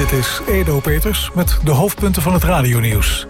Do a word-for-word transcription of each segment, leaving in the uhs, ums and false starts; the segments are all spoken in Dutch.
Dit is Edo Peters met de hoofdpunten van het radionieuws.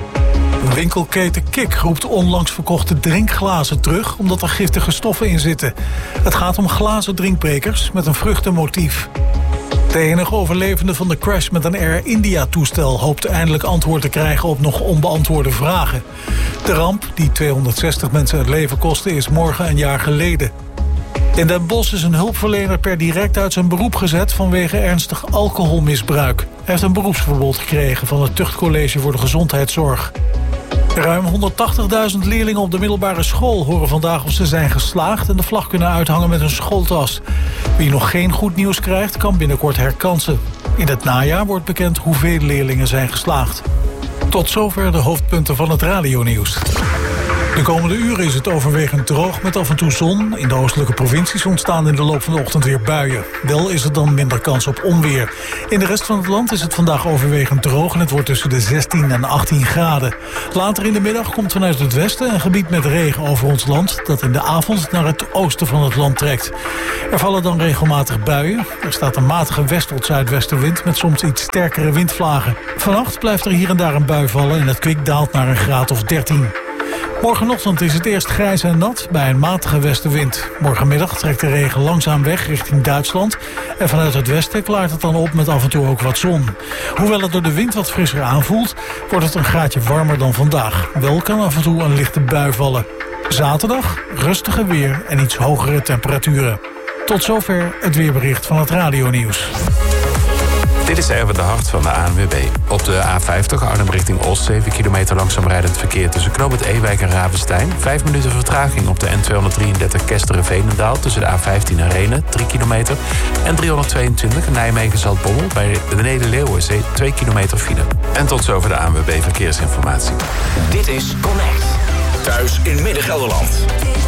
Winkelketen Kik roept onlangs verkochte drinkglazen terug omdat er giftige stoffen in zitten. Het gaat om glazen drinkbrekers met een vruchtenmotief. De enige overlevende van de crash met een Air India-toestel hoopt eindelijk antwoord te krijgen op nog onbeantwoorde vragen. De ramp, die tweehonderdzestig mensen het leven kostte, is morgen een jaar geleden. In Den Bosch is een hulpverlener per direct uit zijn beroep gezet vanwege ernstig alcoholmisbruik. Hij heeft een beroepsverbod gekregen van het Tuchtcollege voor de Gezondheidszorg. Ruim honderdtachtigduizend leerlingen op de middelbare school horen vandaag of ze zijn geslaagd en de vlag kunnen uithangen met hun schooltas. Wie nog geen goed nieuws krijgt, kan binnenkort herkansen. In het najaar wordt bekend hoeveel leerlingen zijn geslaagd. Tot zover de hoofdpunten van het radionieuws. De komende uren is het overwegend droog met af en toe zon. In de oostelijke provincies ontstaan in de loop van de ochtend weer buien. Wel is er dan minder kans op onweer. In de rest van het land is het vandaag overwegend droog en het wordt tussen de zestien en achttien graden. Later in de middag komt vanuit het westen een gebied met regen over ons land dat in de avond naar het oosten van het land trekt. Er vallen dan regelmatig buien. Er staat een matige west- tot zuidwestenwind met soms iets sterkere windvlagen. Vannacht blijft er hier en daar een bui vallen en het kwik daalt naar een graad of dertien. Morgenochtend is het eerst grijs en nat bij een matige westenwind. Morgenmiddag trekt de regen langzaam weg richting Duitsland. En vanuit het westen klaart het dan op met af en toe ook wat zon. Hoewel het door de wind wat frisser aanvoelt, wordt het een graadje warmer dan vandaag. Wel kan af en toe een lichte bui vallen. Zaterdag rustiger weer en iets hogere temperaturen. Tot zover het weerbericht van het radionieuws. Dit is Erwin de Hart van de A N W B. Op de A vijftig Arnhem richting Oost, zeven kilometer langzaam rijdend verkeer tussen Knooppunt Ewijk en Ravenstein. Vijf minuten vertraging op de N tweehonderddrieëndertig Kesteren-Veenendaal tussen de A vijftien en Renen, drie kilometer. En driehonderdtweeëntwintig Nijmegen-Zaltbommel bij de Beneden-Leeuwenzee, twee kilometer file. En tot zover de A N W B Verkeersinformatie. Dit is Connect. Thuis in Midden-Gelderland.